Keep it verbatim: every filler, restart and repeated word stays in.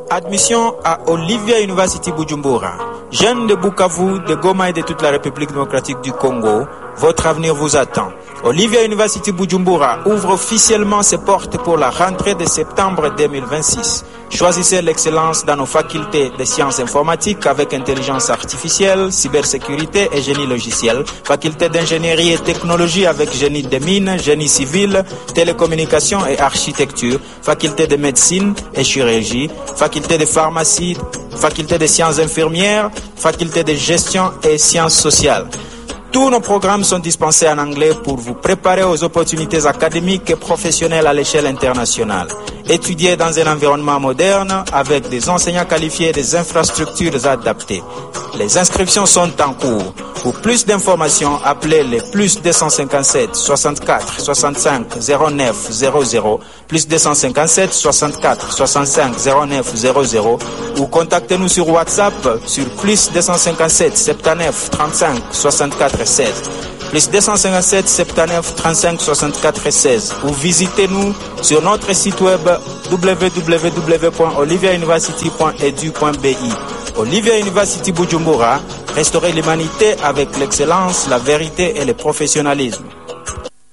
Admission à Olivia University Bujumbura. Jeunes de Bukavu, de Goma et de toute la République démocratique du Congo, votre avenir vous attend. Olivia University Bujumbura ouvre officiellement ses portes pour la rentrée de septembre deux mille vingt-six. Choisissez l'excellence dans nos facultés de sciences informatiques avec intelligence artificielle, cybersécurité et génie logiciel, faculté d'ingénierie et technologie avec génie des mines, génie civil, télécommunications et architecture, faculté de médecine et chirurgie, faculté de pharmacie, faculté de sciences infirmières, faculté de gestion et sciences sociales. Tous nos programmes sont dispensés en anglais pour vous préparer aux opportunités académiques et professionnelles à l'échelle internationale. Étudiez dans un environnement moderne avec des enseignants qualifiés et des infrastructures adaptées. Les inscriptions sont en cours. Pour plus d'informations, appelez les plus deux cent cinquante-sept soixante-quatre soixante-cinq zéro neuf zéro zéro, plus deux cent cinquante-sept soixante-quatre soixante-cinq zéro neuf zéro zéro ou contactez-nous sur WhatsApp sur plus deux cent cinquante-sept soixante-neuf trente-cinq soixante-quatre seize. Plus deux cent cinquante-sept soixante-neuf trente-cinq soixante-quatre seize ou visitez-nous sur notre site web w w w point olivia university point e d u point b i. Olivia University Bujumbura, restaurer l'humanité avec l'excellence, la vérité et le professionnalisme.